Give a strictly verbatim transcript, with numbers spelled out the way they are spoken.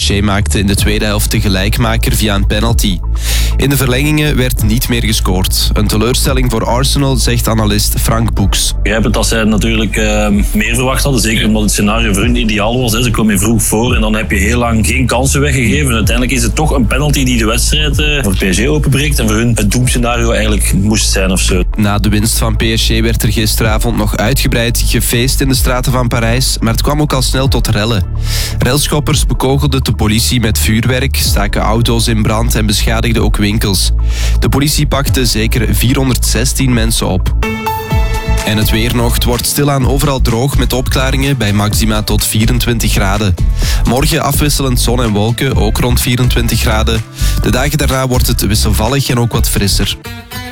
S G maakte in de tweede helft de gelijkmaker via een penalty. In de verlengingen werd niet meer gescoord. Een teleurstelling voor Arsenal, zegt analist Frank Boeks. Ik begrijp het dat zij natuurlijk uh, meer verwacht hadden. Zeker omdat het scenario voor hun ideaal was. Hè. Ze komen vroeg voor en dan heb je heel lang geen kansen weggegeven. Uiteindelijk is het toch een penalty die de wedstrijd uh, voor P S G openbreekt. En voor hun het doemscenario eigenlijk moest zijn of zo. Na de winst van P S G werd er gisteravond nog uitgebreid gefeest in de straten van Parijs. Maar het kwam ook al snel tot rellen. Relschoppers bekogelden de politie met vuurwerk, staken auto's in brand en beschadigden ook winkels. De politie pakte zeker vierhonderdzestien mensen op. En het weer nog. Het wordt stilaan overal droog met opklaringen bij maxima tot vierentwintig graden. Morgen afwisselend zon en wolken, ook rond vierentwintig graden. De dagen daarna wordt het wisselvallig en ook wat frisser.